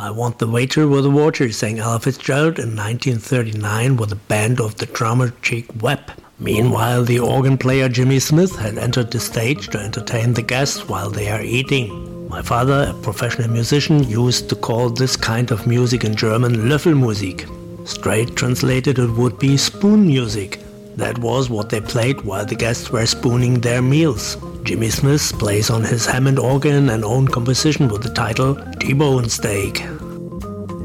I Want the Waiter with the Water, sang Ella Fitzgerald in 1939 with the band of the drummer Chick Webb. Meanwhile, the organ player Jimmy Smith had entered the stage to entertain the guests while they are eating. My father, a professional musician, used to call this kind of music in German Löffelmusik. Straight translated, it would be spoon music. That was what they played while the guests were spooning their meals. Jimmy Smith plays on his Hammond organ an own composition with the title T-Bone Steak.